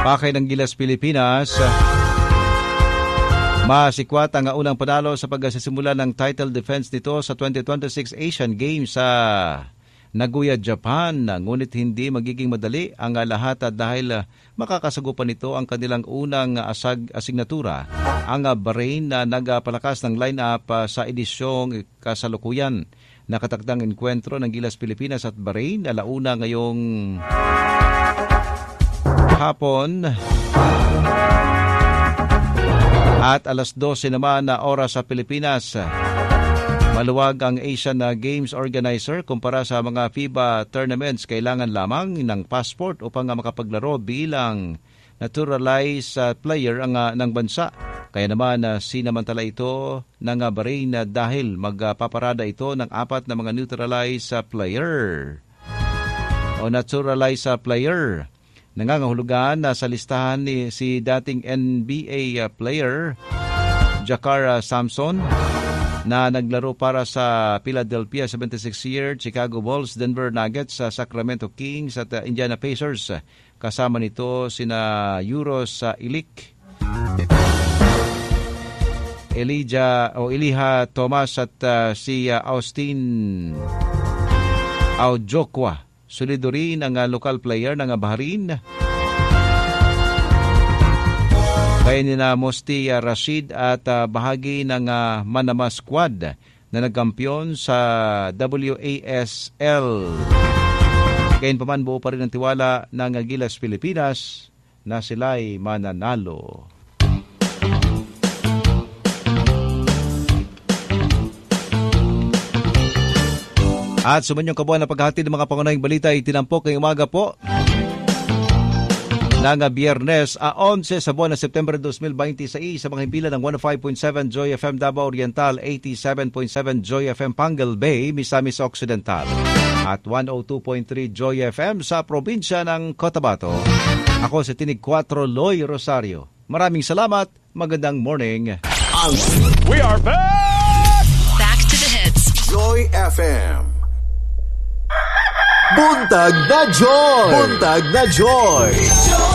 Pakay ng Gilas Pilipinas. Masikwat ang unang panalo sa pagsisimula ng title defense nito sa 2026 Asian Games sa Nagoya, Japan. Ngunit hindi magiging madali ang lahat dahil makakasagupan nito ang kanilang unang asignatura. Ang Bahrain na nagpalakas ng lineup sa edisyong kasalukuyan. Nakatakdang enkwentro ng Gilas Pilipinas at Bahrain alauna ngayong hapon at alas 12 naman na oras sa Pilipinas. Maluwag ang Asian Games organizer kumpara sa mga FIBA tournaments. Kailangan lamang ng passport upang makapaglaro bilang naturalized player ng bansa. Kaya naman sinamantala ito ng Bahrain dahil magpaparada ito ng 4 na mga naturalized player o naturalized player. Nangangahulugan sa listahan si dating NBA player Jakar Samson na naglaro para sa Philadelphia 76er, Chicago Bulls, Denver Nuggets, Sacramento Kings at Indiana Pacers. Kasama nito sina Euros Ilik, Elijah Thomas at si Austin Aujokwa. Sulido rin ang local player ng Bahrain. Kaya nina Mosti Rashid at bahagi ng Manama squad na nagkampiyon sa WASL. Gayunpaman buo pa rin ang tiwala ng Gilas Pilipinas na sila'y mananalo. At sumanyong kabuuan na paghahatid ng mga pangunahing balita ay tinampok ngayong umaga po ng Biyernes 11 sa buwan ng September 2026 sa mga himpilan ng 105.7 Joy FM Davao Oriental, 87.7 Joy FM Pangal Bay, Misamis Occidental at 102.3 Joy FM sa probinsya ng Cotabato. Ako si Tinig 4 Loy Rosario. Maraming salamat. Magandang morning. We are back! Back to the hits. Joy FM. Buntag na Joy! Buntag na Joy!